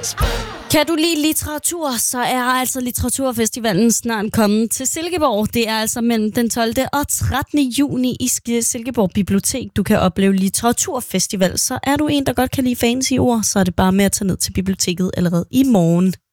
Kan du lide litteratur, så er altså Litteraturfestivalen snart kommet til Silkeborg. Det er altså mellem den 12. og 13. juni i Silkeborg Bibliotek. Du kan opleve Litteraturfestival. Så er du en, der godt kan lide fancy ord, så er det bare med at tage ned til biblioteket allerede i morgen.